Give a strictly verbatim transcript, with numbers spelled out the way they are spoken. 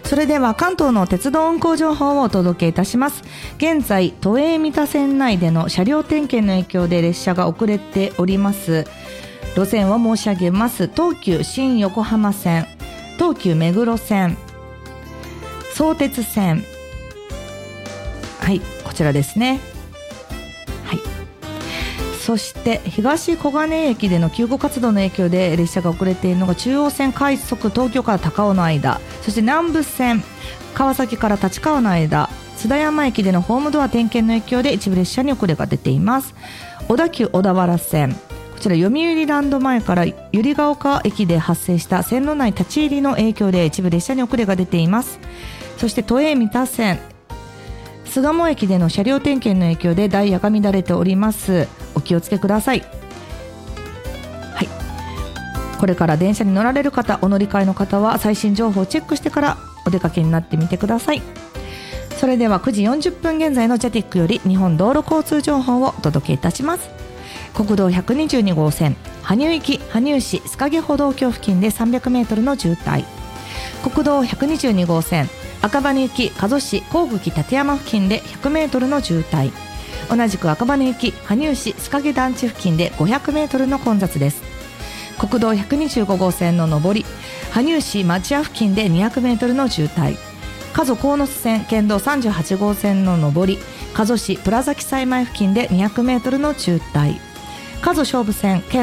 それでは関東の鉄道運行情報をお届けいたします。現在都営三田線内での車両点検の影響で列車が遅れております。路線を申し上げます。東急新横浜線、東急目黒線、相鉄線、はい、こちらですね。はい。そして東小金井駅での救護活動の影響で列車が遅れているのが中央線快速東京から高尾の間、そして南武線川崎から立川の間、津田山駅でのホームドア点検の影響で一部列車に遅れが出ています。小田急小田原線、こちら読売ランド前から百合ヶ丘駅で発生した線路内立ち入りの影響で一部列車に遅れが出ています。そして都営三田線巣鴨駅での車両点検の影響でダイヤが乱れております。お気をつけください。はい、これから電車に乗られる方、お乗り換えの方は最新情報をチェックしてからお出かけになってみてください。それではくじよんじゅっぷん現在のジャティックより日本道路交通情報をお届けいたします。国道ひゃくにじゅうに号線羽生行き羽生市須影歩道橋付近でさんびゃくメートルの渋滞。国道ひゃくにじゅうに号線赤羽行き加須市甲口立山付近でひゃくメートルの渋滞。同じく赤羽行き羽生市須影団地付近でごひゃくメートルの混雑です。国道ひゃくにじゅうご号線の上り羽生市町屋付近でにひゃくメートルの渋滞。加須鴻巣線県道さんじゅうはち号線の上り加須市プラザ記載前付近でにひゃくメートルの渋滞。加須勝負線県